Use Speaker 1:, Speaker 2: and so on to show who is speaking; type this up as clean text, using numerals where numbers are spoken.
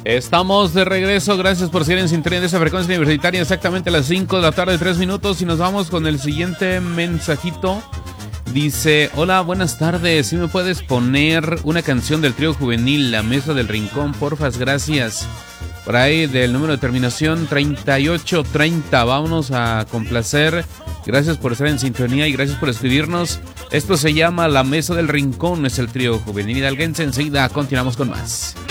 Speaker 1: Estamos de regreso, gracias por seguir en sintonía de esa frecuencia universitaria, exactamente a las 5 de la tarde, 3 minutos, y nos vamos con el siguiente mensajito. Dice, hola, buenas tardes, ¿sí me puedes poner una canción del trío juvenil, La Mesa del Rincón, porfas? Gracias. Por ahí del número de terminación 3830, vámonos a complacer. Gracias por estar en sintonía y gracias por escribirnos. Esto se llama La Mesa del Rincón, es el trío juvenil hidalguense. Enseguida continuamos con más.